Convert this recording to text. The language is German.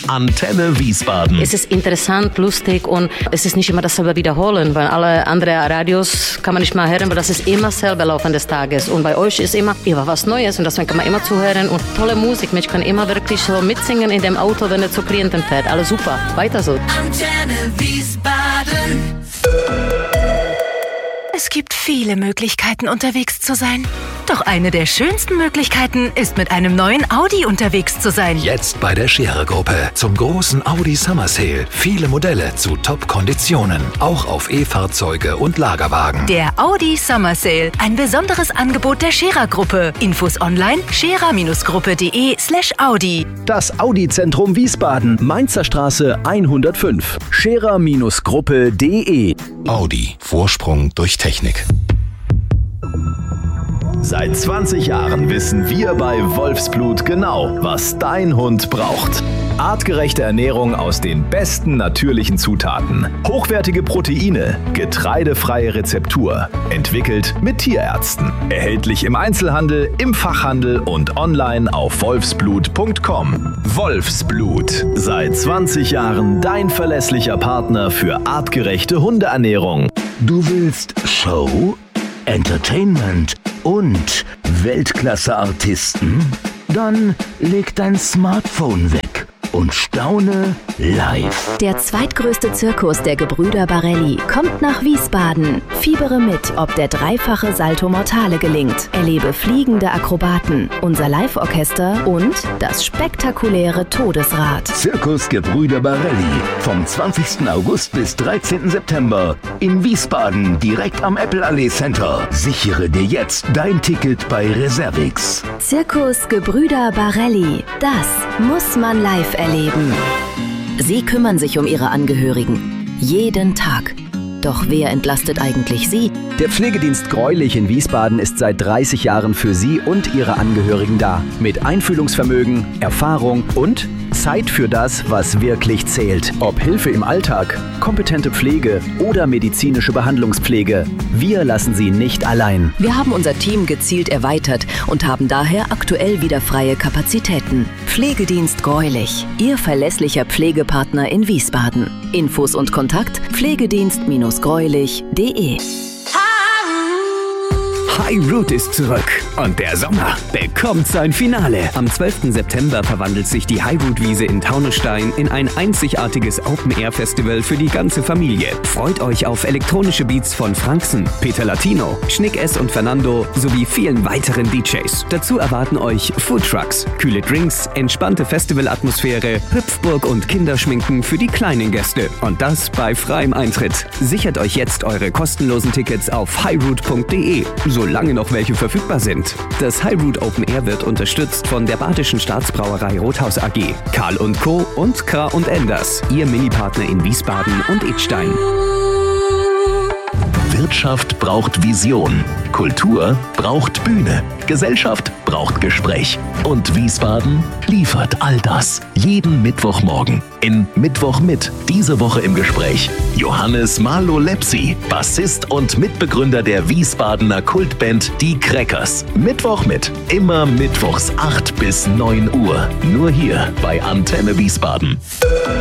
Antenne Wiesbaden. Es ist interessant, lustig und es ist nicht immer dasselbe wiederholen, weil alle anderen Radios kann man nicht mal hören, weil das ist immer selber Laufen des Tages. Und bei euch ist immer was Neues und deswegen kann man immer zuhören und tolle Musik. Ich kann immer wirklich so mitsingen in dem Auto, wenn er zu Klienten fährt. Alles super. Weiter so. Antenne Wiesbaden. Es gibt viele Möglichkeiten, unterwegs zu sein. Doch eine der schönsten Möglichkeiten ist, mit einem neuen Audi unterwegs zu sein. Jetzt bei der Scherer-Gruppe zum großen Audi Summer Sale. Viele Modelle zu Top-Konditionen. Auch auf E-Fahrzeuge und Lagerwagen. Der Audi Summer Sale. Ein besonderes Angebot der Scherer-Gruppe. Infos online scherer-gruppe.de/Audi. Das Audi-Zentrum Wiesbaden, Mainzer Straße 105. scherer-gruppe.de. Audi. Vorsprung durch Technik. Seit 20 Jahren wissen wir bei Wolfsblut genau, was dein Hund braucht. Artgerechte Ernährung aus den besten natürlichen Zutaten. Hochwertige Proteine, getreidefreie Rezeptur. Entwickelt mit Tierärzten. Erhältlich im Einzelhandel, im Fachhandel und online auf wolfsblut.com. Wolfsblut. Seit 20 Jahren dein verlässlicher Partner für artgerechte Hundeernährung. Du willst Show, Entertainment und Weltklasse-Artisten? Dann leg dein Smartphone weg und staune live. Der zweitgrößte Zirkus der Gebrüder Barelli kommt nach Wiesbaden. Fiebere mit, ob der dreifache Salto Mortale gelingt. Erlebe fliegende Akrobaten, unser Live-Orchester und das spektakuläre Todesrad. Zirkus Gebrüder Barelli vom 20. August bis 13. September in Wiesbaden, direkt am Apple-Allee Center. Sichere dir jetzt dein Ticket bei Reservix. Zirkus Gebrüder Barelli. Das muss man live erleben. Sie kümmern sich um ihre Angehörigen. Jeden Tag. Doch wer entlastet eigentlich Sie? Der Pflegedienst Greulich in Wiesbaden ist seit 30 Jahren für Sie und Ihre Angehörigen da. Mit Einfühlungsvermögen, Erfahrung und Zeit für das, was wirklich zählt. Ob Hilfe im Alltag, kompetente Pflege oder medizinische Behandlungspflege. Wir lassen Sie nicht allein. Wir haben unser Team gezielt erweitert und haben daher aktuell wieder freie Kapazitäten. Pflegedienst Greulich, Ihr verlässlicher Pflegepartner in Wiesbaden. Infos und Kontakt pflegedienst-greulich.de. High Root ist zurück und der Sommer bekommt sein Finale. Am 12. September verwandelt sich die High Root Wiese in Taunusstein in ein einzigartiges Open-Air-Festival für die ganze Familie. Freut euch auf elektronische Beats von Franksen, Peter Latino, Schnick S und Fernando sowie vielen weiteren DJs. Dazu erwarten euch Foodtrucks, kühle Drinks, entspannte Festivalatmosphäre, Hüpfburg und Kinderschminken für die kleinen Gäste. Und das bei freiem Eintritt. Sichert euch jetzt eure kostenlosen Tickets auf highroot.de. Solange noch welche verfügbar sind. Das High Root Open Air wird unterstützt von der Badischen Staatsbrauerei Rothaus AG, Karl & Co. und Kra & Enders, Ihr Minipartner in Wiesbaden und Idstein. Wirtschaft braucht Vision. Kultur braucht Bühne. Gesellschaft braucht Gespräch. Und Wiesbaden liefert all das. Jeden Mittwochmorgen in Mittwoch mit. Diese Woche im Gespräch Johannes Malo-Lepsi, Bassist und Mitbegründer der Wiesbadener Kultband Die Crackers. Mittwoch mit. Immer mittwochs 8 bis 9 Uhr. Nur hier bei Antenne Wiesbaden.